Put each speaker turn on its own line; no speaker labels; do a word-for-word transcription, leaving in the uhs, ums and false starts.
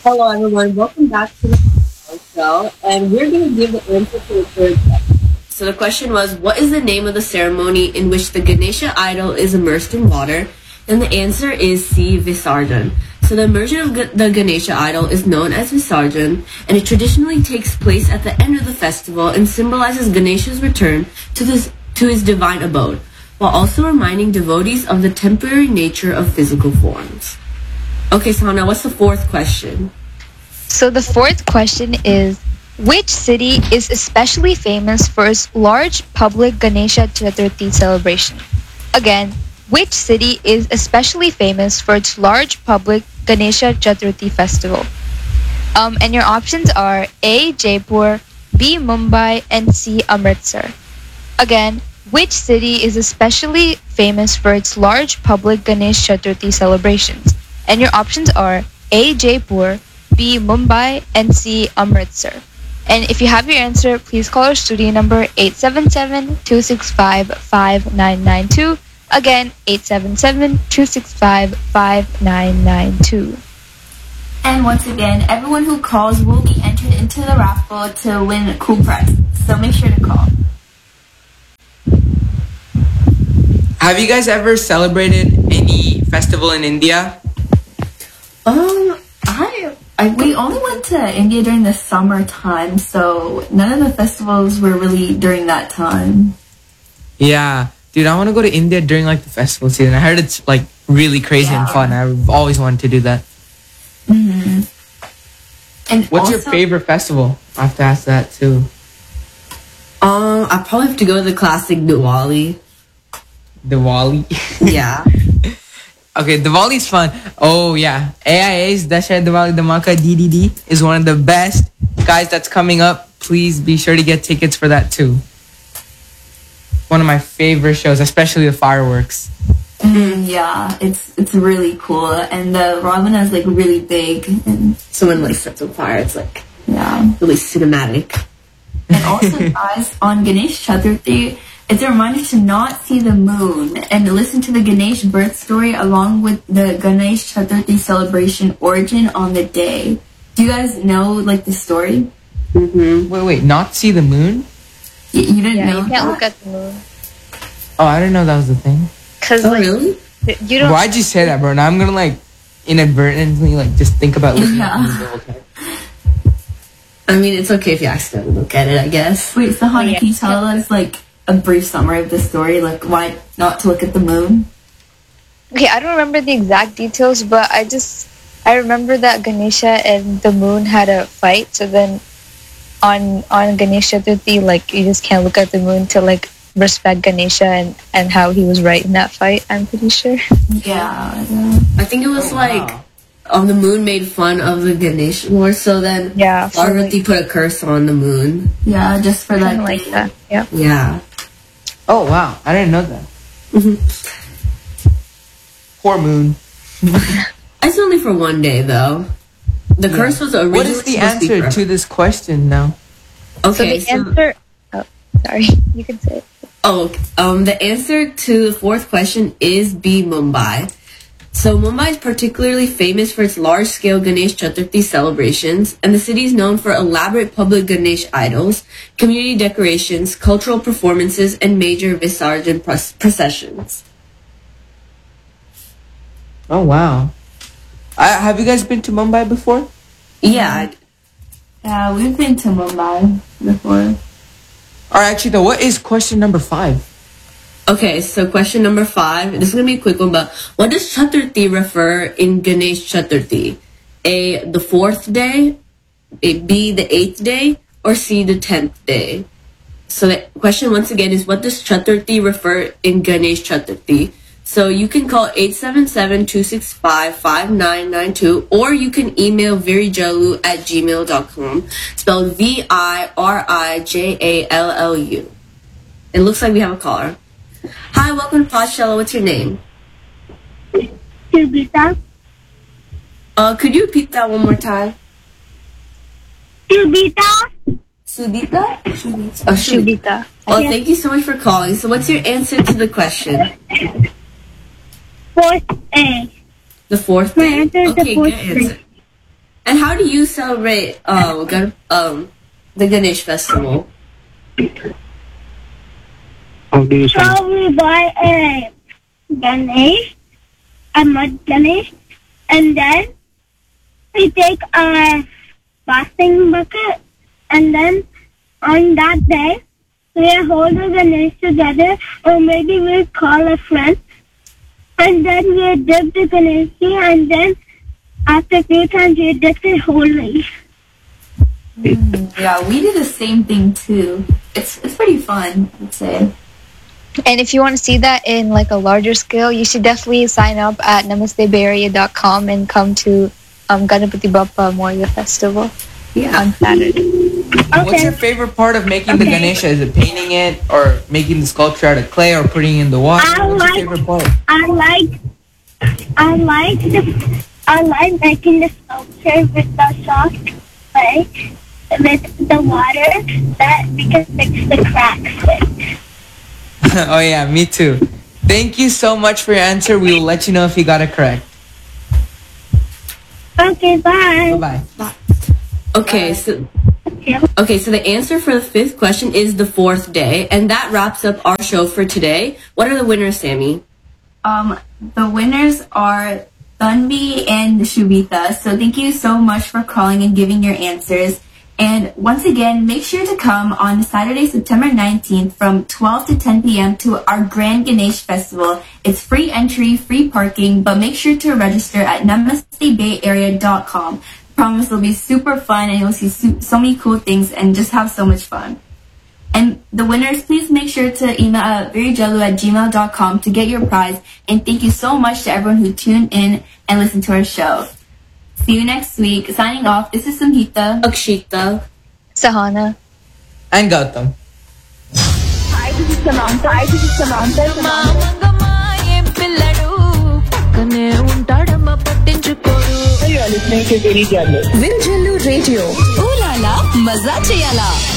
Hello, everyone. Welcome back to the show, and we're going to give the answer to the third question. So the question was, what is the name of the ceremony in which the Ganesha idol is immersed in water? And the answer is C, Visarjan. So the immersion of G- the Ganesha idol is known as Visarjan, and it traditionally takes place at the end of the festival and symbolizes Ganesha's return to this to his divine abode, while also reminding devotees of the temporary nature of physical forms. Okay, Sana, what's the fourth question?
So the fourth question is, which city is especially famous for its large public Ganesha Chaturthi celebration? Again, which city is especially famous for its large public Ganesha Chaturthi festival? Um, and your options are A. Jaipur, B. Mumbai, and C. Amritsar. Again, which city is especially famous for its large public Ganesh Chaturthi celebrations? And your options are A. Jaipur, B. Mumbai, and C. Amritsar. And if you have your answer, please call our studio number eight seven seven, two six five, five nine nine two. Again, eight seven seven, two six five, five nine nine two.
And once again, everyone who calls will be entered into the raffle to win a cool prize. So make sure to call.
Have you guys ever celebrated any festival in India?
Um, I, I we only went to India during the summertime, so none of the festivals were really during that time.
Yeah. Dude, I want to go to India during like the festival season. I heard it's like really crazy
Yeah.
and fun. I've always wanted to do that.
Mm-hmm. And
What's your
also-
favorite festival? I have to ask that too.
Um, I probably have to go with the classic Diwali.
Diwali.
Yeah.
Okay, Diwali's fun. Oh yeah, A I A's Dashain Diwali Dhamaka D D D is one of the best. Guys, that's coming up. Please be sure to get tickets for that too. One of my favorite shows, especially the fireworks.
Mm, yeah, it's it's really cool, and the Ravana is like really big, and
Someone like sets on fire. It's like
yeah.
really cinematic.
And also, guys, on Ganesh Chaturthi, it's a reminder to not see the moon and listen to the Ganesh birth story along with the Ganesh Chaturthi celebration origin on the day. Do you guys know like the story?
Mm-hmm.
Wait, wait, not see the moon?
Y- you didn't
Yeah,
know
you can't
that?
look at the moon.
Oh, I didn't know that was the thing.
Because,
Oh,
like,
really?
you don't...
Why'd you say that, bro? Now I'm gonna like inadvertently like just think about looking at the
Yeah.
moon the whole time.
I mean, it's okay if you accidentally look at it, I guess.
Wait, so Hana,
Oh, yeah.
can you tell us like a brief summary of the story? Like why not to look at the moon?
Okay, I don't remember the exact details, but I just... I remember that Ganesha and the moon had a fight, so then on on Ganesh Chaturthi, like, you just can't look at the moon to, like, respect Ganesha and, and how he was right in that fight, I'm pretty sure.
Yeah. yeah.
I think it was
Oh,
like
wow.
um, the moon made fun of the Ganesh Lord, so then
Yeah, so,
Parvati put a curse on the moon.
Yeah, just for that
something like
day.
that. Yeah.
Yeah.
Oh wow, I didn't know that. Poor moon.
It's only for one day, though. The curse was originally
What is the
supposed to be
answer
forever.
to this question now?
Okay,
so the answer... Oh, sorry. You can say it.
Oh, okay. um, the answer to the fourth question is B, Mumbai. So Mumbai is particularly famous for its large-scale Ganesh Chaturthi celebrations, and the city is known for elaborate public Ganesh idols, community decorations, cultural performances, and major Visarjan pros- processions.
Oh wow. I, have you guys been to Mumbai before?
Yeah,
Yeah, we've been to Mumbai before.
Or actually, though, what is question number five?
okay, so question number five. This is going to be a quick one, but what does Chaturthi refer in Ganesh Chaturthi? A, the fourth day, A, B, the eighth day, or C, the tenth day? So the question once again is, what does Chaturthi refer in Ganesh Chaturthi? So you can call eight seven seven, two six five, five nine nine two, or you can email virijallu at gmail dot com, spelled V I R I J A L L U. It looks like we have a caller. Hi, welcome to Podshella. What's your name?
Subita.
Uh, could you repeat that one more time?
Subita.
Sudita? Shubita. Oh, Shubita.
Shubita.
Well, thank you so much for calling. So what's your answer to the question?
Fourth A.
The fourth
My
day?
answer is the
Okay,
fourth
good answer. And how do you celebrate uh, Gan- um, the Ganesh festival?
How do you
So
say?
we buy a Ganesh, a mud Ganesh, and then we take a bathing bucket, and then on that day we hold the Ganesh together, or maybe we call a friend, and then we dip the Ganesh, and then after a few times we dip it wholly.
Yeah, we do the same thing too. It's it's pretty fun, I'd say.
And if you want to see that in like a larger scale, you should definitely sign up at namaste bay area dot com and come to um, Ganapati Bappa Memorial Festival
Yeah.
on Saturday.
What's your favorite part of making the
Okay.
Ganesha? Is it painting it, or making the sculpture out of clay, or putting it in the water?
I
What's
like-
your favorite part?
I like I like the I like making the sculpture with the soft clay with the water that we can fix the cracks with.
Oh yeah, me too. Thank you so much for your answer. We will let you know if you got it correct.
Okay, bye.
Bye bye.
Okay, so
Yeah.
okay, so the answer for the fifth question is the fourth day, and that wraps up our show for today. What are the winners, Sammy?
Um, the winners are Thunby and Shubita. So thank you so much for calling and giving your answers. And once again, make sure to come on Saturday, September nineteenth from twelve to ten p.m. to our Grand Ganesh Festival. It's free entry, free parking, but make sure to register at namaste bay area dot com. Promise it'll be super fun and you'll see so, so many cool things and just have so much fun. And the winners, please make sure to email at veryjello at gmail dot com to get your prize. And thank you so much to everyone who tuned in and listened to our show. See you next week. Signing off, this is Samhita.
Akshita.
Sahana.
And Gautam.
Hi, this is Samantha. Hi, this is Samantha.
You are listening to Very Jallo.
Virijillu Radio. Ooh la la, maza cheyala.